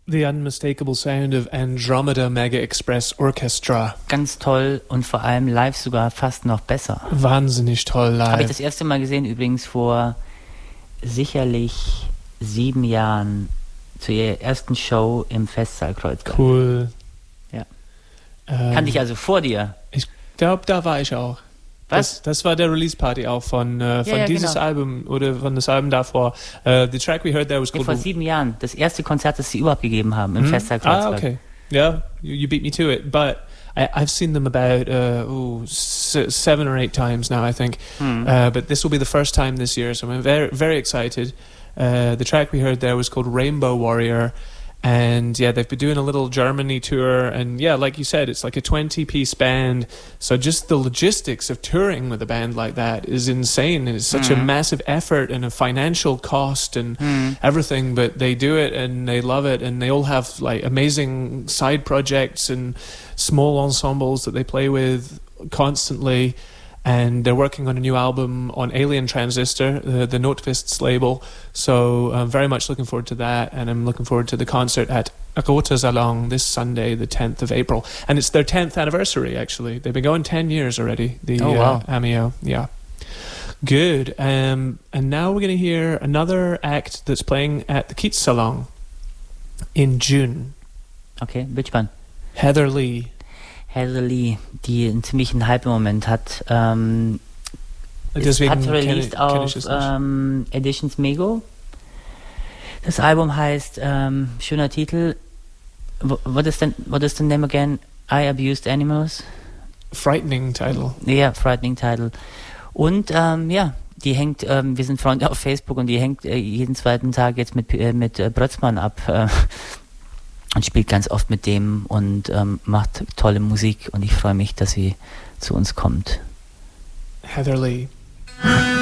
The unmistakable sound of Andromeda Mega Express Orchestra. Ganz toll und vor allem live sogar fast noch besser. Wahnsinnig toll live. Habe ich das erste Mal gesehen, übrigens vor sicherlich 7 Jahren zu ihrer ersten Show im Festsaal Kreuzberg. Cool. Ja. Kannte ich also vor dir. Ich glaube, da war ich auch. Was? Das war der Release-Party auch von dieses genau. Album oder von das Album davor. The track we heard there was called... Vor 7 Jahren. Das erste Konzert, das sie überhaupt gegeben haben im Festsaal Kreuzberg. Okay. Yeah, you beat me to it. But I've seen them about 7 or 8 times now, I think. But this will be the first time this year, so I'm very, very excited. The track we heard there was called Rainbow Warrior. And yeah, they've been doing a little Germany tour, and yeah, like you said, it's like a 20-piece band. So just the logistics of touring with a band like that is insane, and it's such a massive effort and a financial cost and everything. But they do it and they love it, and they all have like amazing side projects and small ensembles that they play with constantly. And they're working on a new album on Alien Transistor, the Notfists label. So I'm very much looking forward to that. And I'm looking forward to the concert at Roter Salon this Sunday, the 10th of April. And it's their 10th anniversary, actually. They've been going 10 years already, the Amio. Yeah. Good. And now we're going to hear another act that's playing at the Keats Salon in June. Okay, which one? Heather Lee. Heather Lee, die einen ziemlichen Hype im Moment hat. Deswegen hat released auf Editions Mego. Das Album heißt, schöner Titel, what is the name again? I Abused Animals? Frightening title. Ja, frightening title. Und die hängt, wir sind Freunde auf Facebook und die hängt jeden zweiten Tag jetzt mit Brötzmann ab. Und spielt ganz oft mit dem und macht tolle Musik und ich freue mich, dass sie zu uns kommt. Heather Lee.